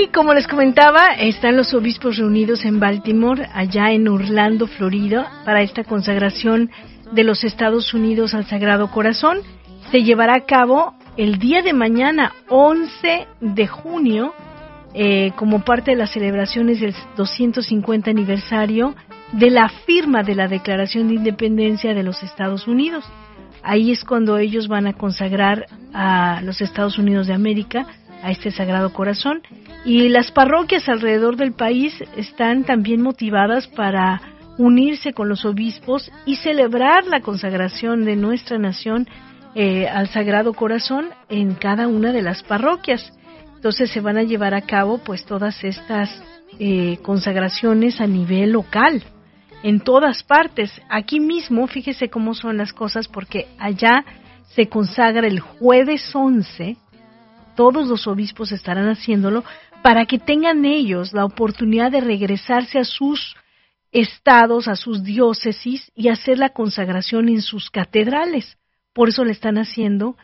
Y como les comentaba, están los obispos reunidos en Baltimore, allá en Orlando, Florida, para esta consagración de los Estados Unidos al Sagrado Corazón. Se llevará a cabo el día de mañana, 11 de junio, como parte de las celebraciones del 250 aniversario de la firma de la Declaración de Independencia de los Estados Unidos. Ahí es cuando ellos van a consagrar a los Estados Unidos de América a este Sagrado Corazón, y las parroquias alrededor del país están también motivadas para unirse con los obispos y celebrar la consagración de nuestra nación al Sagrado Corazón en cada una de las parroquias. Entonces se van a llevar a cabo pues todas estas consagraciones a nivel local, en todas partes. Aquí mismo, fíjese cómo son las cosas, porque allá se consagra el jueves 11, todos los obispos estarán haciéndolo para que tengan ellos la oportunidad de regresarse a sus estados, a sus diócesis y hacer la consagración en sus catedrales. Por eso le están haciendo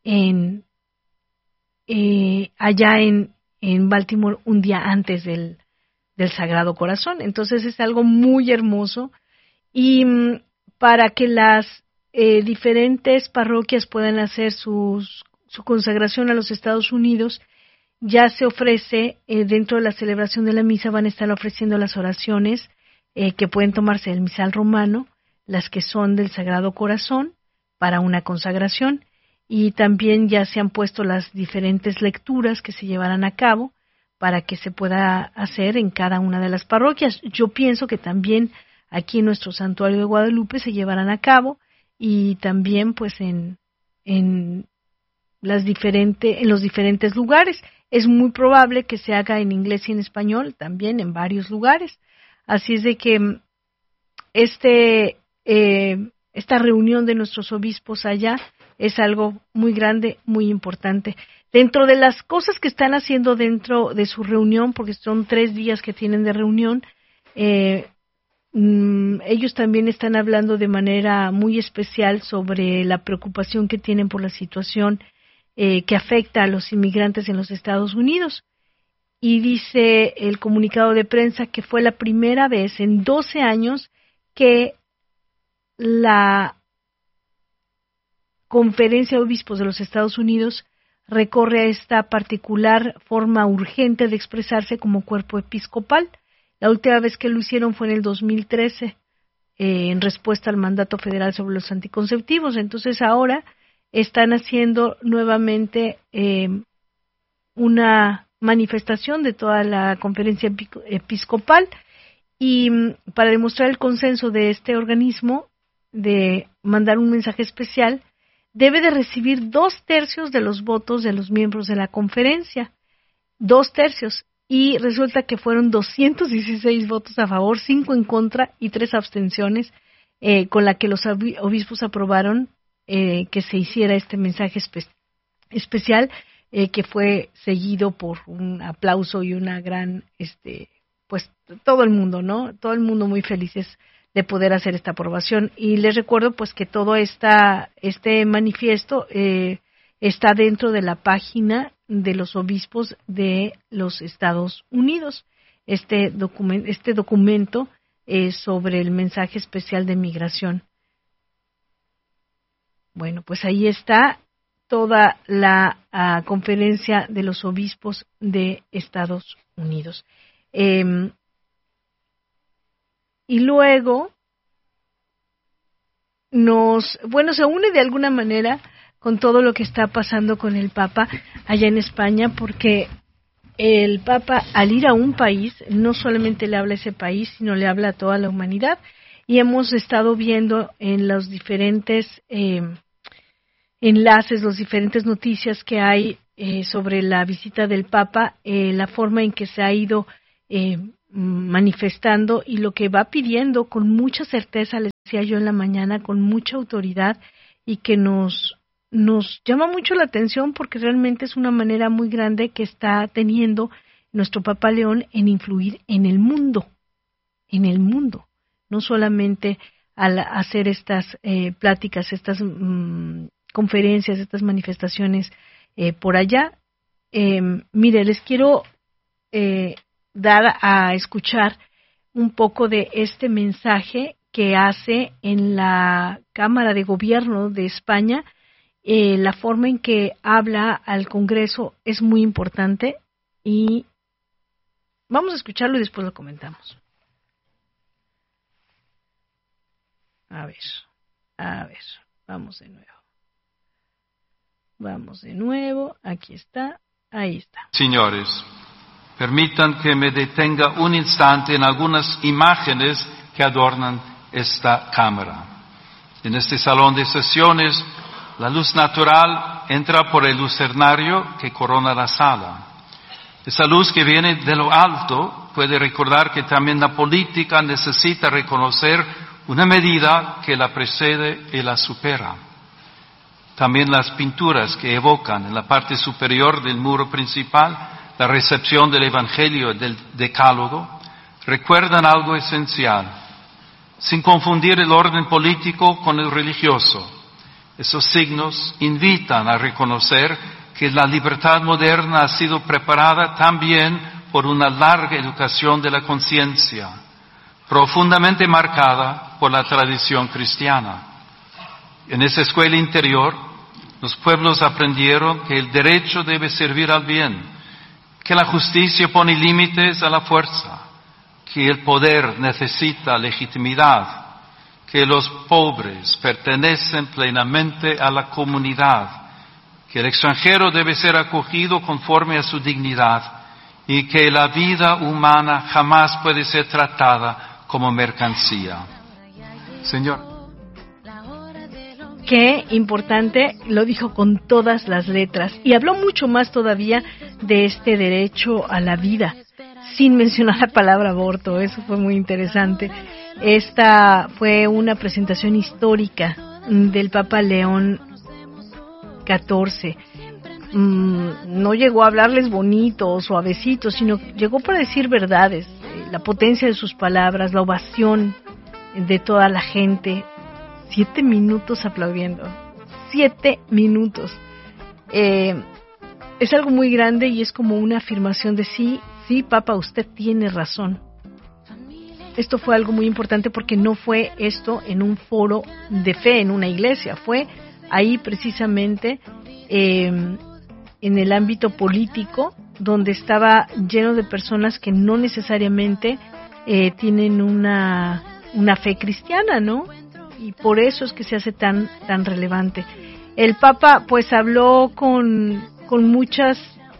allá en Baltimore un día antes del Sagrado Corazón. Entonces es algo muy hermoso, y para que las diferentes parroquias puedan hacer su consagración a los Estados Unidos, ya se ofrece dentro de la celebración de la misa, van a estar ofreciendo las oraciones que pueden tomarse del misal romano, las que son del Sagrado Corazón para una consagración, y también ya se han puesto las diferentes lecturas que se llevarán a cabo para que se pueda hacer en cada una de las parroquias. Yo pienso que también aquí en nuestro Santuario de Guadalupe se llevarán a cabo, y también pues en los diferentes lugares. Es muy probable que se haga en inglés y en español también en varios lugares. Así es de que esta reunión de nuestros obispos allá es algo muy grande, muy importante. Dentro de las cosas que están haciendo dentro de su reunión, porque son 3 días que tienen de reunión, ellos también están hablando de manera muy especial sobre la preocupación que tienen por la situación que afecta a los inmigrantes en los Estados Unidos. Y dice el comunicado de prensa que fue la primera vez en 12 años que la Conferencia de Obispos de los Estados Unidos recorre a esta particular forma urgente de expresarse como cuerpo episcopal. La última vez que lo hicieron fue en el 2013, en respuesta al mandato federal sobre los anticonceptivos. Entonces ahora están haciendo nuevamente una manifestación de toda la conferencia episcopal, y para demostrar el consenso de este organismo de mandar un mensaje especial, debe de recibir 2/3 de los votos de los miembros de la conferencia, 2/3, y resulta que fueron 216 votos a favor, 5 en contra y 3 abstenciones, con la que los obispos aprobaron que se hiciera este mensaje especial, que fue seguido por un aplauso y una gran, pues todo el mundo, ¿no? Todo el mundo muy felices de poder hacer esta aprobación. Y les recuerdo pues que todo este manifiesto está dentro de la página de los obispos de los Estados Unidos. Este documento sobre el mensaje especial de migración. Bueno, pues ahí está toda la conferencia de los obispos de Estados Unidos. Y luego se une de alguna manera con todo lo que está pasando con el Papa allá en España, porque el Papa, al ir a un país, no solamente le habla a ese país, sino le habla a toda la humanidad. Y hemos estado viendo en los diferentes enlaces, las diferentes noticias que hay sobre la visita del Papa, la forma en que se ha ido manifestando y lo que va pidiendo con mucha certeza, les decía yo en la mañana, con mucha autoridad, y que nos llama mucho la atención porque realmente es una manera muy grande que está teniendo nuestro Papa León en influir en el mundo, no solamente al hacer estas pláticas, estas conferencias, estas manifestaciones por allá. Mire, les quiero dar a escuchar un poco de este mensaje que hace en la Cámara de Gobierno de España. La forma en que habla al Congreso es muy importante y vamos a escucharlo y después lo comentamos. A ver, vamos de nuevo, aquí está, ahí está. Señores, permitan que me detenga un instante en algunas imágenes que adornan esta cámara. En este salón de sesiones, la luz natural entra por el lucernario que corona la sala. Esa luz que viene de lo alto puede recordar que también la política necesita reconocer una medida que la precede y la supera. También las pinturas que evocan en la parte superior del muro principal la recepción del Evangelio y del Decálogo recuerdan algo esencial, sin confundir el orden político con el religioso. Esos signos invitan a reconocer que la libertad moderna ha sido preparada también por una larga educación de la conciencia, profundamente marcada por la tradición cristiana. En esa escuela interior, los pueblos aprendieron que el derecho debe servir al bien, que la justicia pone límites a la fuerza, que el poder necesita legitimidad, que los pobres pertenecen plenamente a la comunidad, que el extranjero debe ser acogido conforme a su dignidad y que la vida humana jamás puede ser tratada como mercancía. Señor. Qué importante, lo dijo con todas las letras y habló mucho más todavía de este derecho a la vida, sin mencionar la palabra aborto. Eso fue muy interesante. Esta fue una presentación histórica del Papa León XIV. No llegó a hablarles bonito o suavecito, sino llegó para decir verdades, la potencia de sus palabras, la ovación de toda la gente. 7 minutos aplaudiendo, 7 minutos. Es algo muy grande y es como una afirmación de sí, Papa, usted tiene razón. Esto fue algo muy importante porque no fue esto en un foro de fe, en una iglesia, fue ahí precisamente en el ámbito político, donde estaba lleno de personas que no necesariamente tienen una fe cristiana, ¿no? Y por eso es que se hace tan relevante. El Papa pues habló con muchas,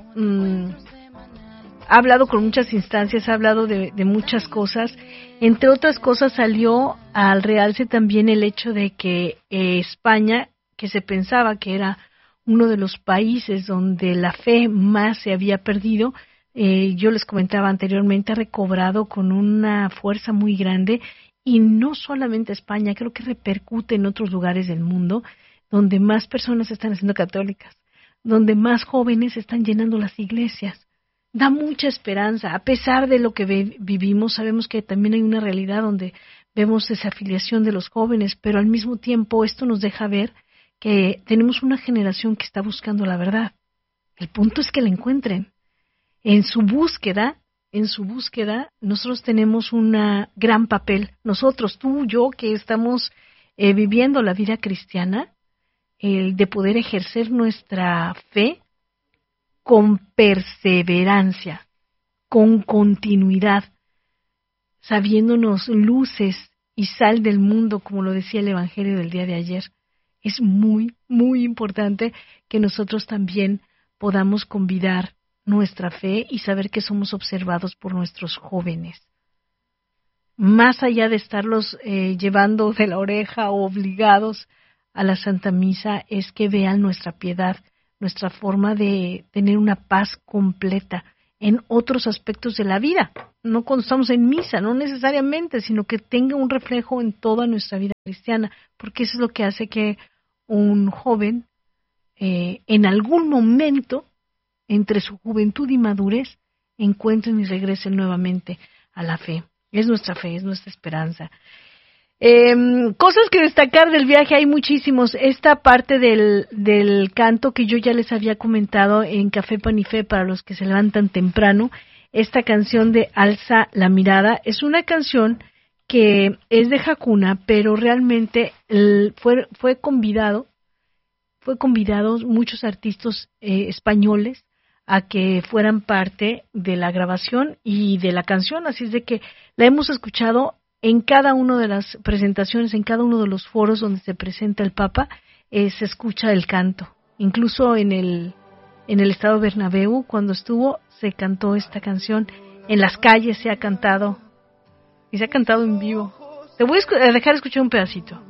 ha hablado con muchas instancias, ha hablado de muchas cosas. Entre otras cosas salió al realce también el hecho de que España, que se pensaba que era uno de los países donde la fe más se había perdido, yo les comentaba anteriormente, ha recobrado con una fuerza muy grande. Y no solamente España, creo que repercute en otros lugares del mundo, donde más personas se están haciendo católicas, donde más jóvenes están llenando las iglesias. Da mucha esperanza, a pesar de lo que vivimos, sabemos que también hay una realidad donde vemos desafiliación de los jóvenes, pero al mismo tiempo esto nos deja ver que tenemos una generación que está buscando la verdad. El punto es que la encuentren. En su búsqueda, nosotros tenemos un gran papel. Nosotros, tú, yo, que estamos viviendo la vida cristiana, el de poder ejercer nuestra fe con perseverancia, con continuidad, sabiéndonos luces y sal del mundo, como lo decía el Evangelio del día de ayer. Es muy, muy importante que nosotros también podamos convidar nuestra fe y saber que somos observados por nuestros jóvenes. Más allá de estarlos llevando de la oreja o obligados a la Santa Misa, es que vean nuestra piedad, nuestra forma de tener una paz completa en otros aspectos de la vida. No cuando estamos en misa, no necesariamente, sino que tenga un reflejo en toda nuestra vida cristiana, porque eso es lo que hace que un joven en algún momento entre su juventud y madurez, encuentren y regresen nuevamente a la fe. Es nuestra fe, es nuestra esperanza. Cosas que destacar del viaje, hay muchísimos. Esta parte del canto que yo ya les había comentado en Café Pan y Fe para los que se levantan temprano, esta canción de Alza la mirada. Es una canción que es de Hakuna, pero realmente fue convidados muchos artistas españoles a que fueran parte de la grabación y de la canción, así es de que la hemos escuchado en cada una de las presentaciones, en cada uno de los foros donde se presenta el Papa, se escucha el canto. Incluso en el Estadio Bernabéu, cuando estuvo, se cantó esta canción. En las calles se ha cantado, y se ha cantado en vivo. Te voy a dejar escuchar un pedacito.